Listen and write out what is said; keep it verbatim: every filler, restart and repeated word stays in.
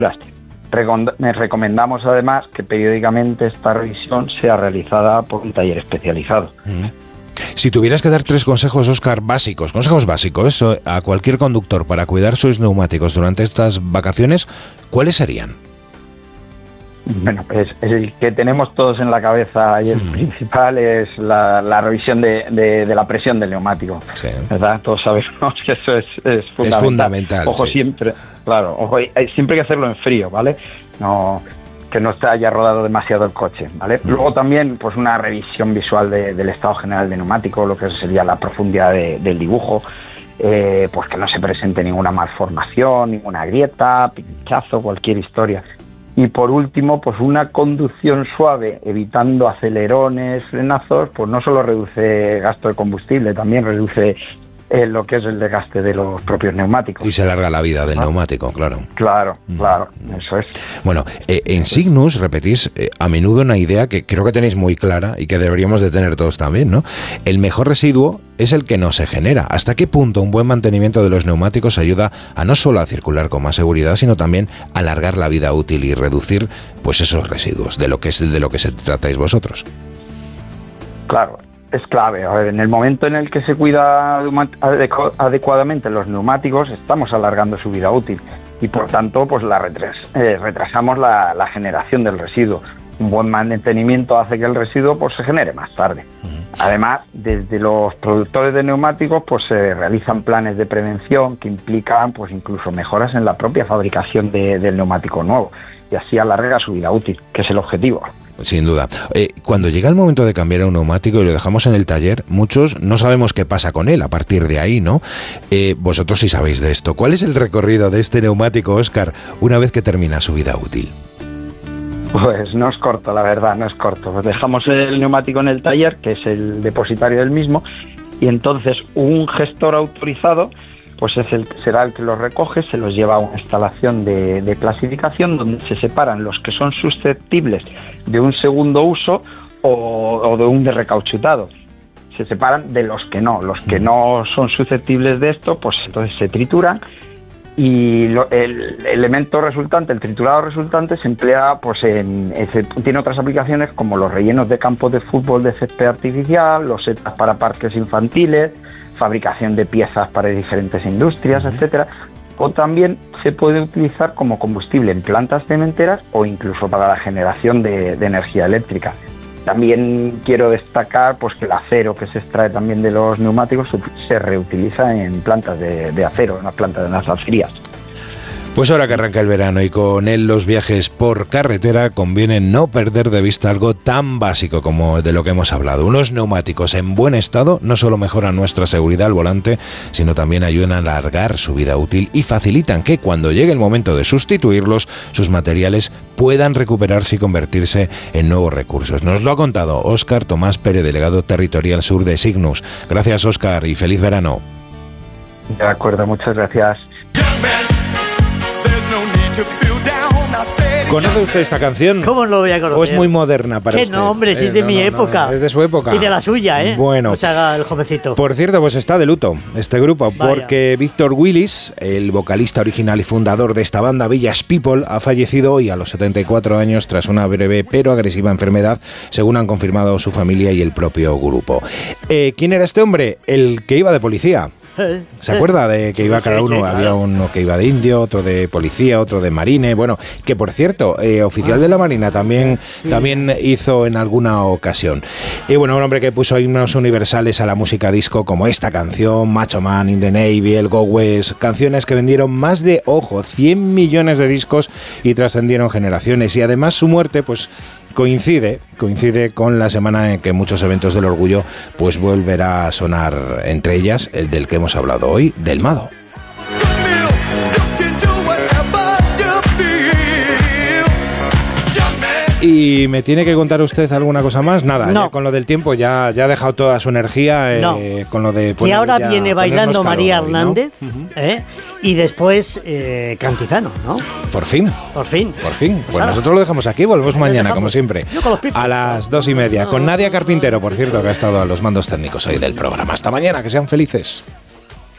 Recomendamos además que periódicamente esta revisión sea realizada por un taller especializado. Mm. Si tuvieras que dar tres consejos, Óscar, básicos, consejos básicos, a cualquier conductor para cuidar sus neumáticos durante estas vacaciones, ¿cuáles serían? Bueno, pues el que tenemos todos en la cabeza y el mm. principal es la, la revisión de, de, de la presión del neumático, sí. ¿verdad? Todos sabemos que eso es, es fundamental. Es fundamental, Ojo, sí. siempre, claro, ojo, siempre hay que hacerlo en frío, ¿vale? No, que no esté haya rodado demasiado el coche, ¿vale? Mm. Luego también, pues una revisión visual de, del estado general del neumático, lo que sería la profundidad de, del dibujo, eh, pues que no se presente ninguna malformación, ninguna grieta, pinchazo, cualquier historia. Y por último, pues una conducción suave, evitando acelerones, frenazos, pues no solo reduce gasto de combustible, también reduce eh, lo que es el desgaste de los propios neumáticos. Y se alarga la vida del ¿Ah? neumático, claro. Claro, claro, mm. eso es. Bueno, eh, en Signus repetís eh, a menudo una idea que creo que tenéis muy clara y que deberíamos de tener todos también, ¿no? El mejor residuo es el que no se genera. ¿Hasta qué punto un buen mantenimiento de los neumáticos ayuda a no solo a circular con más seguridad, sino también a alargar la vida útil y reducir pues esos residuos de lo que es de lo que se tratáis vosotros? Claro, es clave. A ver, en el momento en el que se cuida adecu- adecuadamente los neumáticos, estamos alargando su vida útil y por tanto pues la retras- eh, retrasamos la, la generación del residuo. Un buen mantenimiento hace que el residuo pues se genere más tarde. Además, desde los productores de neumáticos pues se realizan planes de prevención que implican pues incluso mejoras en la propia fabricación de, del neumático nuevo y así alarga su vida útil, que es el objetivo. Sin duda. Eh, cuando llega el momento de cambiar un neumático y lo dejamos en el taller, muchos no sabemos qué pasa con él a partir de ahí, ¿no? Eh, vosotros sí sabéis de esto. ¿Cuál es el recorrido de este neumático, Óscar, una vez que termina su vida útil? Pues no es corto, la verdad, no es corto. Pues dejamos el neumático en el taller, que es el depositario del mismo, y entonces un gestor autorizado pues es el, será el que los recoge, se los lleva a una instalación de, de clasificación donde se separan los que son susceptibles de un segundo uso o, o de un de recauchutado. Se separan de los que no. Los que no son susceptibles de esto, pues entonces se trituran y lo, el elemento resultante, el triturado resultante, se emplea, pues en, en, tiene otras aplicaciones como los rellenos de campos de fútbol de césped artificial, los setas para parques infantiles, fabricación de piezas para diferentes industrias, etcétera. O también se puede utilizar como combustible en plantas cementeras o incluso para la generación de, de energía eléctrica. También quiero destacar pues que el acero que se extrae también de los neumáticos se reutiliza en plantas de, de acero, en las plantas de las acerías. Pues ahora que arranca el verano y con él los viajes por carretera, conviene no perder de vista algo tan básico como de lo que hemos hablado. Unos neumáticos en buen estado no solo mejoran nuestra seguridad al volante, sino también ayudan a alargar su vida útil y facilitan que cuando llegue el momento de sustituirlos, sus materiales puedan recuperarse y convertirse en nuevos recursos. Nos lo ha contado Óscar Tomás Pérez, delegado territorial sur de Signus. Gracias, Óscar, y feliz verano. De acuerdo, muchas gracias. ¿Conoce usted esta canción? ¿Cómo no lo voy a conocer? ¿O es muy moderna para ¿Qué usted? No, hombre, si es eh, de no, mi no, época. No, es de su época. Y de la suya, ¿eh? Bueno. O se haga el jovencito. Por cierto, pues está de luto este grupo, Vaya. porque Víctor Willis, el vocalista original y fundador de esta banda Village People, ha fallecido hoy a los setenta y cuatro años tras una breve pero agresiva enfermedad, según han confirmado su familia y el propio grupo. Eh, ¿Quién era este hombre? El que iba de policía. ¿Se acuerda de que iba cada uno? Sí, sí, claro. Había uno que iba de indio, otro de policía, otro de marine. Bueno, que por cierto, eh, oficial de la Marina también, sí. también hizo en alguna ocasión. Y bueno, un hombre que puso himnos universales a la música disco como esta canción, Macho Man in the Navy, el Go West, canciones que vendieron más de, ojo, cien millones de discos y trascendieron generaciones. Y además su muerte, pues coincide, coincide con la semana en que muchos eventos del orgullo pues volverá a sonar, entre ellas el del que hemos hablado hoy, del Mado. ¿Y me tiene que contar usted alguna cosa más? Nada, no. Ya con lo del tiempo ya, ya ha dejado toda su energía eh, no. con lo de... Y ahora viene bailando María hoy, Hernández, ¿no? Uh-huh. ¿eh? Y después eh, Cantizano, ¿no? Por fin. Por fin. Por fin. Pues, pues ahora, nosotros lo dejamos aquí, volvemos mañana, dejamos. como siempre. Yo con los pipos. A las dos y media, con Nadia Carpintero, por cierto, que ha estado a los mandos técnicos hoy del programa. Hasta mañana, que sean felices.